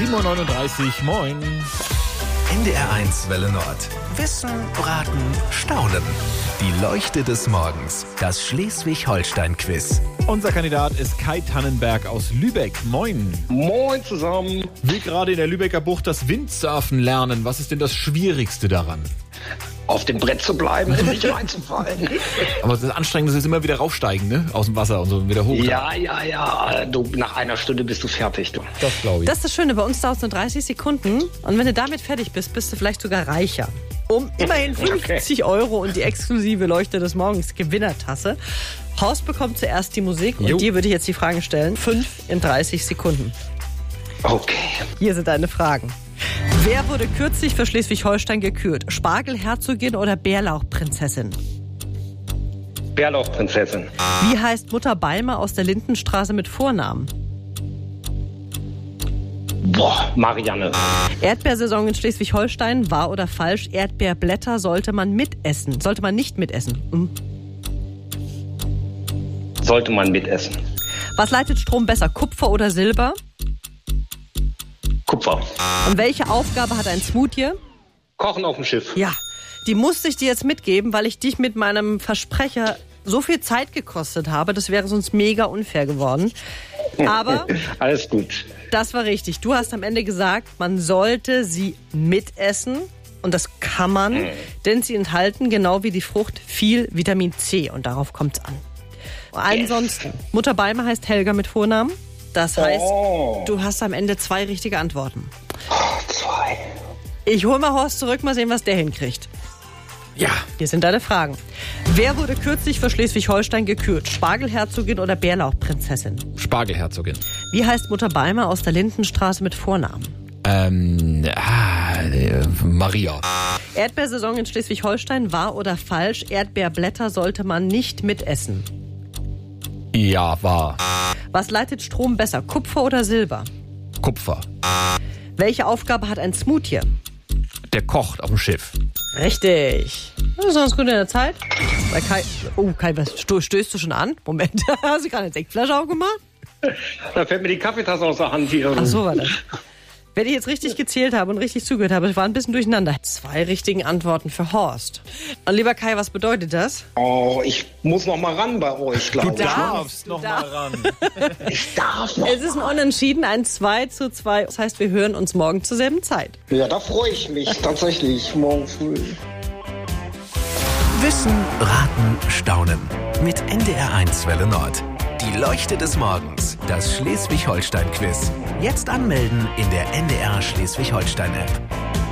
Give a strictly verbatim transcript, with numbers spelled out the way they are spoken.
sieben Uhr neununddreißig, moin. N D R eins Welle Nord. Wissen, Raten, Staunen. Die Leuchte des Morgens. Das Schleswig-Holstein-Quiz. Unser Kandidat ist Kai Tannenberg aus Lübeck. Moin. Moin zusammen. Will gerade in der Lübecker Bucht das Windsurfen lernen. Was ist denn das Schwierigste daran? Auf dem Brett zu bleiben und nicht reinzufallen. Aber das Anstrengende ist immer wieder raufsteigen, ne? Aus dem Wasser und so wieder hoch. Ja, ja, ja. Du, nach einer Stunde bist du fertig. Du. Das glaube ich. Das ist das Schöne, bei uns dauert es nur dreißig Sekunden. Und wenn du damit fertig bist, bist du vielleicht sogar reicher. Um immerhin fünfzig Euro und die exklusive Leuchte des Morgens Gewinnertasse. Horst bekommt zuerst die Musik und Jo. dir würde ich jetzt die Fragen stellen. Fünf in dreißig Sekunden. Okay. Hier sind deine Fragen. Wer wurde kürzlich für Schleswig-Holstein gekürt? Spargelherzogin oder Bärlauchprinzessin? Bärlauchprinzessin. Wie heißt Mutter Balmer aus der Lindenstraße mit Vornamen? Boah, Marianne. Erdbeersaison in Schleswig-Holstein, wahr oder falsch? Erdbeerblätter sollte man mitessen. Sollte man nicht mitessen. Hm. Sollte man mitessen. Was leitet Strom besser, Kupfer oder Silber? Kupfer. Und welche Aufgabe hat ein Smoothie? Kochen auf dem Schiff. Ja, die musste ich dir jetzt mitgeben, weil ich dich mit meinem Versprecher so viel Zeit gekostet habe. Das wäre sonst mega unfair geworden. Aber Alles gut. das war richtig. Du hast am Ende gesagt, man sollte sie mitessen. Und das kann man, Mhm. denn sie enthalten, genau wie die Frucht, viel Vitamin C. Und darauf kommt es an. Ansonsten, Mutter Balmer heißt Helga mit Vornamen. Das heißt, Oh. du hast am Ende zwei richtige Antworten. Zwei. Ich hole mal Horst zurück, mal sehen, was der hinkriegt. Ja. Hier sind deine Fragen. Wer wurde kürzlich für Schleswig-Holstein gekürt? Spargelherzogin oder Bärlauchprinzessin? Spargelherzogin. Wie heißt Mutter Balmer aus der Lindenstraße mit Vornamen? Ähm, ah, äh, Maria. Erdbeersaison in Schleswig-Holstein, wahr oder falsch? Erdbeerblätter sollte man nicht mitessen. Ja, war. Was leitet Strom besser, Kupfer oder Silber? Kupfer. Welche Aufgabe hat ein Smoothie? Der kocht auf dem Schiff. Richtig. Das ist ganz gut in der Zeit. Bei Kai, oh, Kai, was sto- stößt du schon an? Moment, hast du gerade eine Sektflasche aufgemacht? Da fällt mir die Kaffeetasse aus der Hand hier. Ach so war das. Wenn ich jetzt richtig gezählt habe und richtig zugehört habe, es war ein bisschen durcheinander. Zwei richtigen Antworten für Horst. Und lieber Kai, was bedeutet das? Oh, ich muss noch mal ran bei euch, glaube ich. darfst noch mal ran. Ich darf noch. Es ist ein Unentschieden, ein zwei zu zwei. Das heißt, wir hören uns morgen zur selben Zeit. Ja, da freue ich mich tatsächlich morgen früh. Wissen, Raten, Staunen. Mit N D R eins Welle Nord. Die Leuchte des Morgens. Das Schleswig-Holstein-Quiz. Jetzt anmelden in der N D R Schleswig-Holstein-App.